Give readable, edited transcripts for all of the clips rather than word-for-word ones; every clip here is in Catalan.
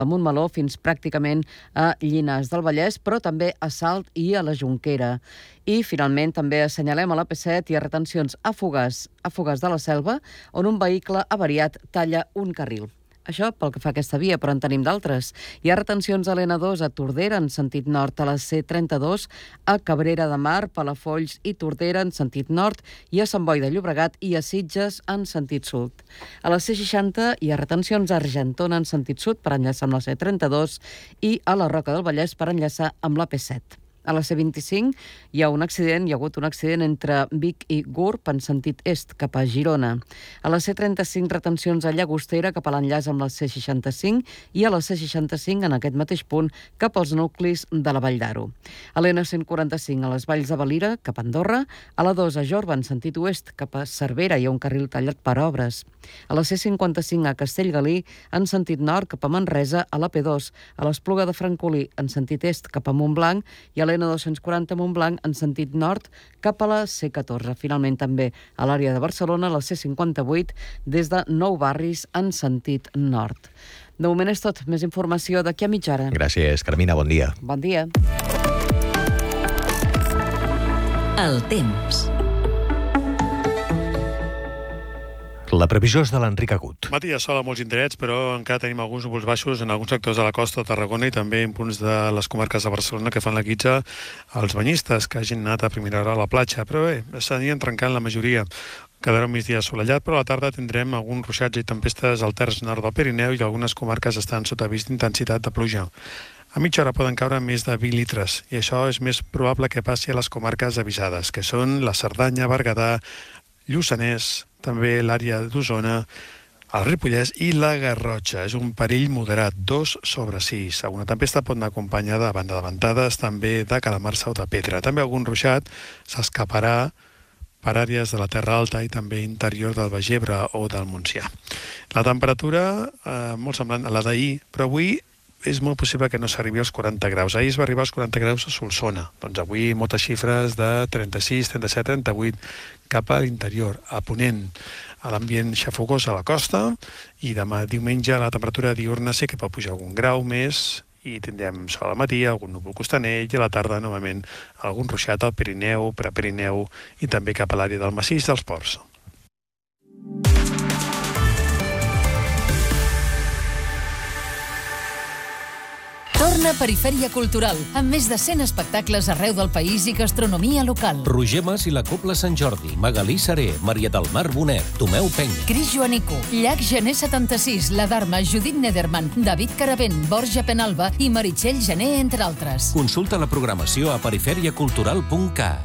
a Montmeló fins pràcticament a Llinars del Vallès, però també a Salt i a la Jonquera. I, finalment, també assenyalem a l'AP7 i a retencions a Fogars de la Selva, on un vehicle avariat talla un carril. Això pel que fa a aquesta via, però en tenim d'altres. Hi ha retencions a l'N2 a Tordera en sentit nord, a la C32 a Cabrera de Mar, Palafolls i Tordera en sentit nord, i a Sant Boi de Llobregat i a Sitges en sentit sud. A la C60 hi ha retencions a Argentona en sentit sud per enllaçar amb la C32 i a la Roca del Vallès per enllaçar amb la P7. A la C25 hi ha hagut un accident entre Vic i Gurb en sentit est, cap a Girona. A la C35 retencions a Llagostera cap a l'enllaç amb la C65 i a la C65 en aquest mateix punt cap als nuclis de la Vall d'Aro. A l'N145 a les Valls de Valira cap a Andorra, a la 2 a Jorba en sentit oest cap a Cervera hi ha un carril tallat per obres. A la C55 a Castellgalí en sentit nord cap a Manresa, a la P2 a l'Espluga de Francolí en sentit est cap a Montblanc i a l'N240 Montblanc en sentit nord cap a la C14. Finalment també a l'àrea de Barcelona, la C58 des de Nou Barris en sentit nord. De moment és tot. Més informació d'aquí a mitja hora. Gràcies, Carmina. Bon dia. Bon dia. El temps. La previsió és de l'Enric Agut. Matí hi ha sol a molts indrets, però encara tenim alguns núvols baixos en alguns sectors de la costa de Tarragona i també en punts de les comarques de Barcelona que fan la guitza als banyistes que hagin anat a primera hora a la platja. Però bé, s'anien trencant la majoria. Quedarà un migdia assolellat, però a la tarda tindrem alguns ruixats i tempestes al terç nord del Pirineu i algunes comarques estan sota avís d'intensitat de pluja. A mitja hora poden caure més de 20 litres i això és més probable que passi a les comarques avisades, que són la Cerdanya, Berguedà, Lluçanès, també l'àrea d'Osona, el Ripollès i la Garrotxa. És un perill moderat, 2/6. Alguna tempesta pot anar acompanyada a banda de ventades, també de calamarsa o de pedra. També algun ruixat s'escaparà per àrees de la Terra Alta i també interior del Baix Ebre o del Montsià. La temperatura molt semblant a la d'ahir, però avui és molt possible que no s'arribi als 40 graus. Ahir es va arribar als 40 graus a Solsona. Doncs avui moltes xifres de 36, 37, 38 cap a l'interior, a Ponent. A l'ambient xafogós a la costa i demà diumenge la temperatura diurna sí que pot pujar algun grau més i tindrem sol al matí, algun núvol costaner i a la tarda novament algun ruixat al Pirineu, Prepirineu i també cap a l'àrea del massís dels Ports. Torna Perifèria Cultural, amb més de 100 espectacles arreu del país i gastronomia local. Roger Mas i la Cobla Sant Jordi, Magalí Saré, Maria del Mar Bonet, Tomeu Peny. Cris Joanico, Llac Gener 76, La Dharma, Judit Nederman, David Caravent, Borja Penalba i Meritxell Gené, entre altres. Consulta la programació a periferiacultural.cat.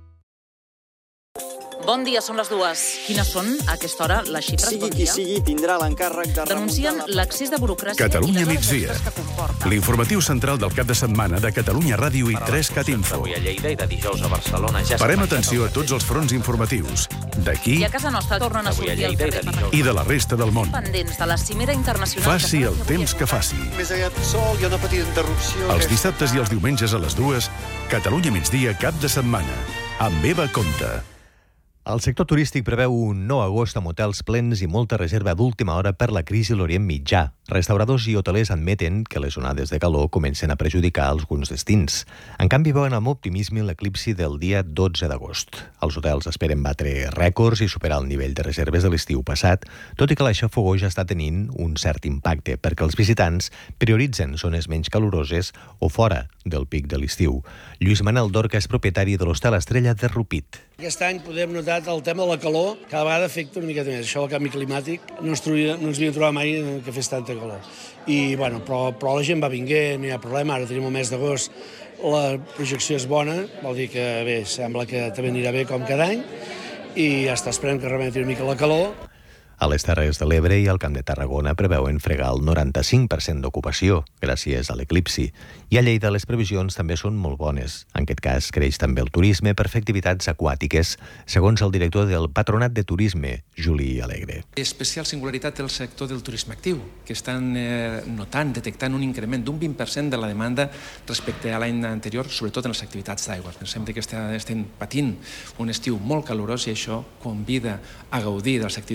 Bon dia, són les 2. Quines són, a aquesta hora, les xifres? Sigui qui sigui, tindrà l'encàrrec de denuncien l'accés de burocràcia Catalunya i les hores migdia. extres que comporta. L'informatiu central del cap de setmana de Catalunya Ràdio i 3Cat Info. Avui a Lleida i de dijous a Barcelona ja Parem atenció a tots els fronts informatius d'aquí I a casa nostra tornen a sortir al carrer i de la resta del món. pendents de la cimera internacional. Faci el temps que faci. Més aviat sol, hi ha una petita interrupció. Els dissabtes i els diumenges a les 2, Catalunya migdia cap de setmana. Amb Eva Comte. El sector turístic preveu un nou agost amb hotels plens i molta reserva d'última hora per la crisi a l'Orient Mitjà. Restauradors i hotelers admeten que les onades de calor comencen a perjudicar alguns destins. En canvi, veuen amb optimisme l'eclipsi del dia 12 d'agost. Els hotels esperen batre rècords i superar el nivell de reserves de l'estiu passat, tot i que l'aixafogó ja està tenint un cert impacte, perquè els visitants prioritzen zones menys caloroses o fora del pic de l'estiu. Lluís Manel Dorca és propietari de l'Hostal Estrella de Rupit. Aquest any podem notar el tema de la calor, cada vegada afecta una miqueta més. Això del canvi climàtic no ens havíem trobat mai que fes tanta calor. I, bueno, però la gent va vinguent, no hi ha problema. Ara tenim el mes d'agost, la projecció és bona, vol dir que bé, sembla que també anirà bé com cada any i ja està, esperem que remeti una mica la calor. A les Terres de l'Ebre i al Camp de Tarragona preveuen fregar el 95% d'ocupació gràcies a l'eclipsi. I a Lleida les previsions també són molt bones. En aquest cas creix també el turisme per fer activitats aquàtiques, segons el director del Patronat de Turisme, Juli Alegre. Especial singularitat del sector del turisme actiu, que estan detectant un increment d'un 20% de la demanda respecte a l'any anterior, sobretot en les activitats d'aigua. Pensem que estem patint un estiu molt calorós i això convida a gaudir de les activitats d'aigua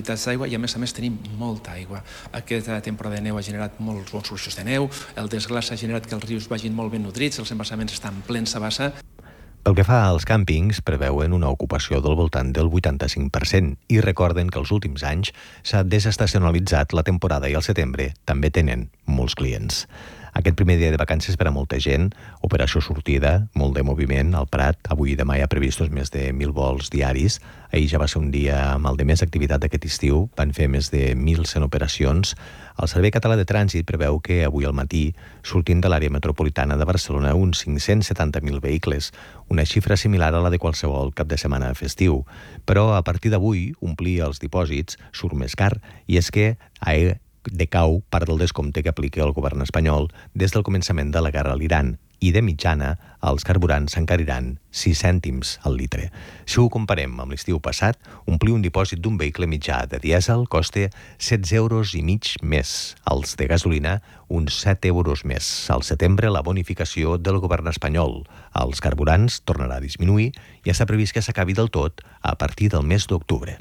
i a més tenim molta aigua. Aquesta temporada de neu ha generat molts bons fluxos de neu, el desglaç ha generat que els rius vagin molt ben nodrits, els embassaments estan plens a bassa. Pel que fa als càmpings, preveuen una ocupació del voltant del 85% i recorden que els últims anys s'ha desestacionalitzat la temporada i al setembre també tenen molts clients. Aquest primer dia de vacances per a molta gent, operació sortida, molt de moviment al Prat. Avui i demà hi ha previstos més de 1.000 vols diaris. Ahir ja va ser un dia amb el de més activitat d'aquest estiu. Van fer més de 1.100 operacions. El Servei Català de Trànsit preveu que avui al matí sortint de l'àrea metropolitana de Barcelona uns 570.000 vehicles, una xifra similar a la de qualsevol cap de setmana festiu. Però a partir d'avui, omplir els dipòsits surt més car, i és que decau part del descompte que aplica el govern espanyol des del començament de la guerra a l'Iran, i de mitjana els carburants s'encariran 6 cèntims al litre. Si ho comparem amb l'estiu passat, omplir un dipòsit d'un vehicle mitjà de dièsel costa 16,5 euros més, els de gasolina uns 7 euros més. Al setembre, la bonificació del govern espanyol als carburants tornarà a disminuir i està previst que s'acabi del tot a partir del mes d'octubre.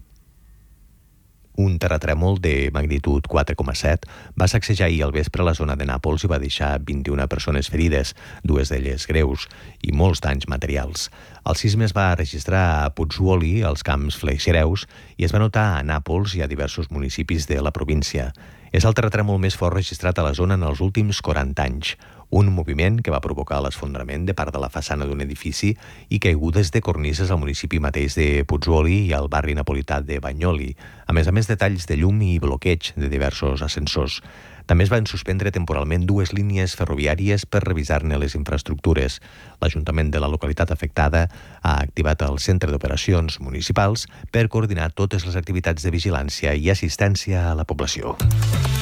Un terratrèmol de magnitud 4,7 va sacsejar ahir al vespre la zona de Nàpols i va deixar 21 persones ferides, 2 d'elles greus, i molts danys materials. El sisme es va registrar a Pozzuoli, als Camps Fleixereus, i es va notar a Nàpols i a diversos municipis de la província. És el terratrèmol més fort registrat a la zona en els últims 40 anys. Un moviment que va provocar l'esfondrament de part de la façana d'un edifici i caigudes de cornises al municipi mateix de Pozzuoli i al barri napolità de Bagnoli, a més de talls de llum i bloqueig de diversos ascensors. També es van suspendre temporalment 2 línies ferroviàries per revisar-ne les infraestructures. L'Ajuntament de la localitat afectada ha activat el Centre d'Operacions Municipals per coordinar totes les activitats de vigilància i assistència a la població.